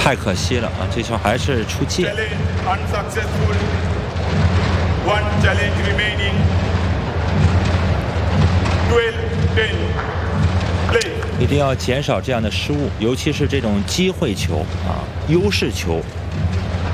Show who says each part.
Speaker 1: 太可惜了啊！这球还是出界。
Speaker 2: One challenge remaining. 12-10. Play.
Speaker 1: 一定要减少这样的失误，尤其是这种机会球啊，优势球。